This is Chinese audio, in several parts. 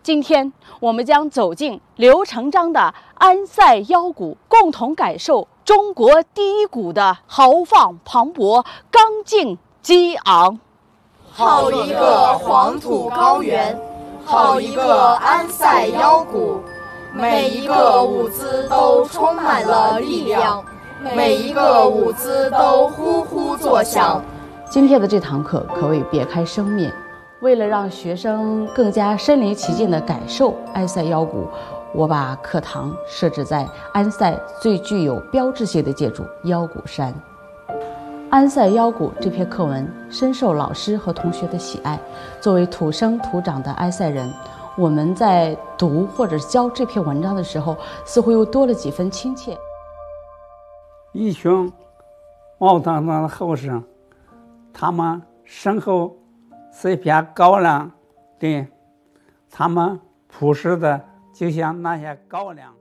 今天我们将走进刘成章的安塞腰鼓，共同感受中国第一鼓的豪放磅礴、刚劲激昂。 好一个黄土高原，好一个安塞腰鼓，每一个舞姿都充满了力量，每一个舞姿都呼呼作响。 今天的这堂课可谓别开生面。为了让学生更加身临其境地感受安塞腰鼓，我把课堂设置在安塞最具有标志性的建筑腰鼓山。安塞腰鼓这篇课文深受老师和同学的喜爱。作为土生土长的安塞人，我们在读或者教这篇文章的时候，似乎又多了几分亲切。 一群毛腾腾的后生，他们身后是一片高粱地，他们朴实的就像那些高粱。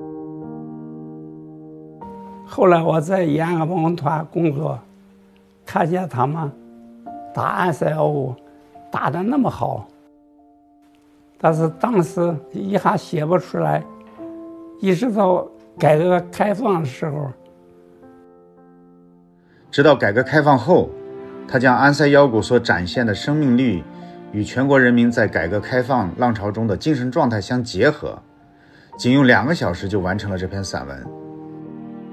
后来我在延安文工团工作，看见他们打安塞腰鼓打得那么好，但是当时一下写不出来，一直到改革开放的时候。 直到改革开放后，他将安塞腰鼓所展现的生命力与全国人民在改革开放浪潮中的精神状态相结合，仅用2个小时就完成了这篇散文。